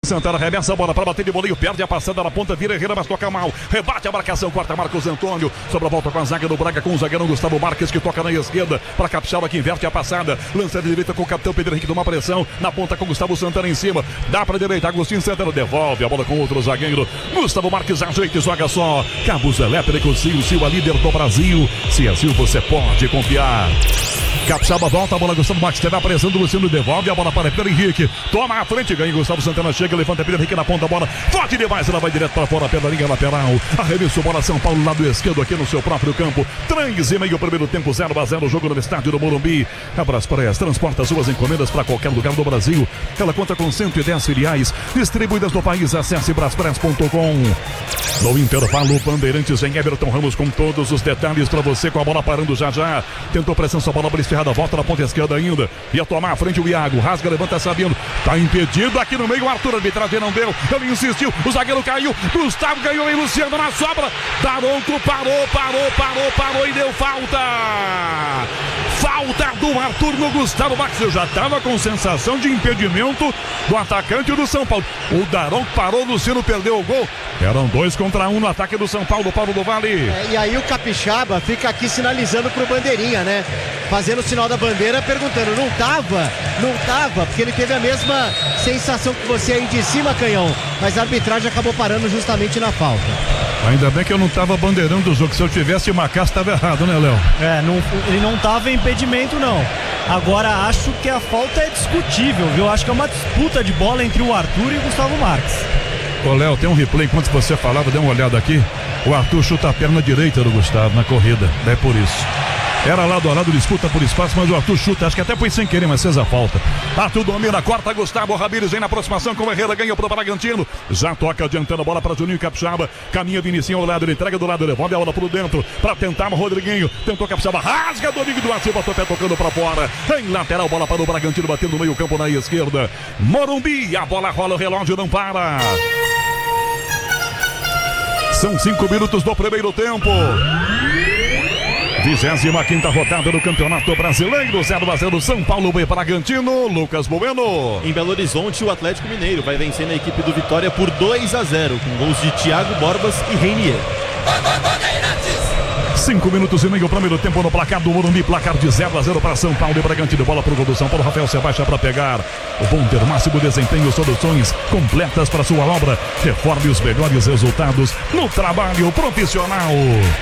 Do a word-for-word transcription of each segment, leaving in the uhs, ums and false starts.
Santana, arremessa a bola para bater de boleio, perde a passada na ponta, vira Herrera, mas toca mal, rebate a marcação, corta Marcos Antônio, sobra a volta com a zaga do Braga, com o zagueirão Gustavo Marques, que toca na esquerda, para Capixaba, que inverte a passada, lança de direita com o capitão Pedro Henrique, toma pressão, na ponta com Gustavo Santana em cima, dá para direita, Agostinho Santana devolve a bola com outro zagueiro, Gustavo Marques ajeita e joga só, Cabos Elétricos, Sil, Sil, a líder do Brasil, se é Sil, você pode confiar. Capixaba volta, a bola Gustavo Marques, teve a pressão do Luciano, devolve a bola para Pedro Henrique, toma a frente, ganha Gustavo Santana, chega, levanta Pedro Henrique na ponta, a bola forte demais, ela vai direto para fora pela linha lateral, arremesso, bola São Paulo, lado esquerdo aqui no seu próprio campo, três e meio, primeiro tempo, zero a zero, jogo no estádio do Morumbi. A Braspress transporta suas encomendas para qualquer lugar do Brasil, ela conta com cento e dez filiais distribuídas no país, acesse braspress ponto com. No intervalo, Bandeirantes em Everton Ramos com todos os detalhes para você, com a bola parando já já, tentou pressão, sua bola esferrada, volta na ponta esquerda ainda, ia tomar a frente o Iago, rasga, levanta Sabino, tá impedido aqui no meio, o Arthur, a arbitragem não deu, ele insistiu, o zagueiro caiu, Gustavo ganhou e Luciano na sobra, Daronco parou, parou, parou, parou e deu falta, falta do Arthur no Gustavo Marques. Eu já tava com sensação de impedimento do atacante do São Paulo, o Daronco parou, o Luciano perdeu o gol, eram dois contra um no ataque do São Paulo, Paulo do Vale. É, e aí o Capixaba fica aqui sinalizando pro bandeirinha, né? Fazendo o sinal da bandeira, perguntando, não tava? Não tava? Porque ele teve a mesma sensação que você aí de cima, Canhão, mas a arbitragem acabou parando justamente na falta. Ainda bem que eu não tava bandeirando o jogo, se eu tivesse marcado estava errado, né, Léo? É, não, ele não tava em impedimento, não. Agora acho que a falta é discutível, viu? Acho que é uma disputa de bola entre o Arthur e o Gustavo Marques. Ô, Léo, tem um replay, enquanto você falava, dê uma olhada aqui. O Arthur chuta a perna direita do Gustavo na corrida, é por isso. Era lado a lado, disputa por espaço, mas o Arthur chuta, acho que até foi sem querer, mas fez a falta. Arthur domina, corta Gustavo Ramírez, vem na aproximação com o Herrera, ganha pro Bragantino, já toca adiantando a bola para Juninho Capixaba, caminha Vinicinho ao lado, ele entrega do lado, devolve a bola pro dentro, para tentar o Rodriguinho, tentou Capixaba, rasga Domingo do Arthur, botou pé tocando para fora, em lateral, bola para o Bragantino, batendo no meio campo na esquerda, Morumbi, a bola rola, o relógio não para. São cinco minutos do primeiro tempo. vigésima quinta rodada do Campeonato Brasileiro, zero a zero São Paulo e Bragantino. Lucas Bueno. Em Belo Horizonte, o Atlético Mineiro vai vencendo a equipe do Vitória por dois a zero, com gols de Thiago Borbas e Reinier. Cinco minutos e meio, primeiro tempo no placar do Morumbi, placar de zero a zero para São Paulo e Bragantino. Bola pro gol do São Paulo, Rafael Sebastião para pegar. O bom ter máximo desempenho, soluções completas para sua obra. Reforme os melhores resultados no trabalho profissional.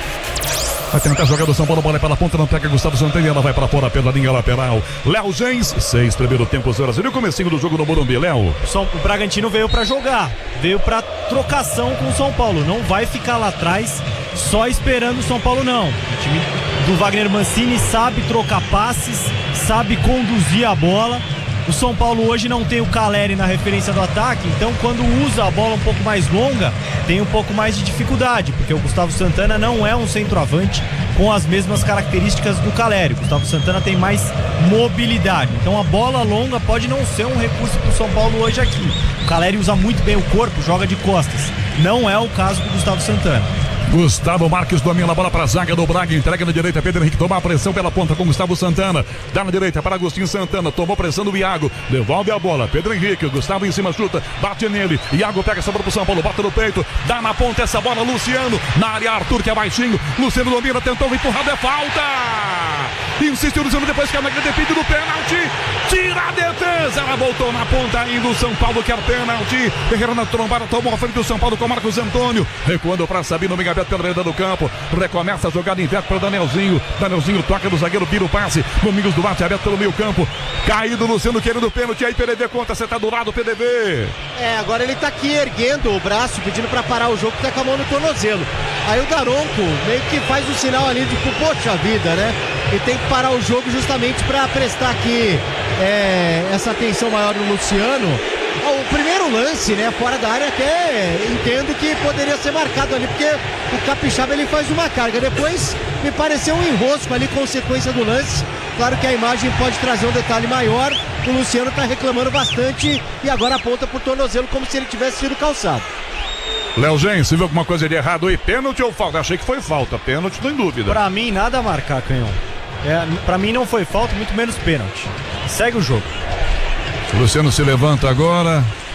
Vai tentar jogar do São Paulo, bola pela ponta, não pega Gustavo Santana e ela vai para fora pela linha lateral. Léo Gens, seis, primeiro tempo, zero a zero. E o comecinho do jogo no Morumbi, Léo? O Bragantino veio para jogar, veio para trocação com o São Paulo. Não vai ficar lá atrás só esperando o São Paulo, não. O time do Wagner Mancini sabe trocar passes, sabe conduzir a bola. O São Paulo hoje não tem o Caleri na referência do ataque, então quando usa a bola um pouco mais longa, tem um pouco mais de dificuldade, porque o Gustavo Santana não é um centroavante com as mesmas características do Caleri. O Gustavo Santana tem mais mobilidade, então a bola longa pode não ser um recurso para o São Paulo hoje aqui. O Caleri usa muito bem o corpo, joga de costas. Não é o caso do Gustavo Santana. Gustavo Marques domina a bola para a zaga do Braga, entrega na direita, Pedro Henrique toma a pressão pela ponta com Gustavo Santana, dá na direita para Agostinho Santana, tomou pressão do Iago, devolve a bola, Pedro Henrique, Gustavo em cima, chuta, bate nele, Iago pega essa bola pro São Paulo, bota no peito, dá na ponta essa bola, Luciano, na área, Arthur que é baixinho, Luciano domina, tentou empurrado, é falta, insistiu Luciano, depois que a Magra depende do pênalti, tira a defesa, ela voltou na ponta ainda, o São Paulo quer pênalti, Herrera na trombada, tomou a frente do São Paulo com Marcos Antônio, recuando para Sabino, Mega pela beira do campo, recomeça a jogada inversa para o Danielzinho, Danielzinho toca do zagueiro, vira o passe, Domingos Duarte aberto pelo meio campo, caído Luciano querendo pênalti, aí P D V conta, você tá do lado, P D V. É, agora ele tá aqui erguendo o braço, pedindo para parar o jogo, que tá com a mão no tornozelo, aí o Daronco meio que faz o sinal ali de tipo, poxa vida, né, e tem que parar o jogo justamente para prestar aqui é, essa atenção maior no Luciano. O primeiro lance, né, fora da área, até entendo que poderia ser marcado ali, porque o Capixaba ele faz uma carga. Depois me pareceu um enrosco ali, consequência do lance. Claro que a imagem pode trazer um detalhe maior. O Luciano tá reclamando bastante e agora aponta pro tornozelo como se ele tivesse sido calçado. Léo Gens, você viu alguma coisa de errado aí? Pênalti ou falta? Achei que foi falta, pênalti não em dúvida. Pra mim nada a marcar, Canhão. É, pra mim não foi falta, muito menos pênalti. Segue o jogo. Luciano se levanta agora.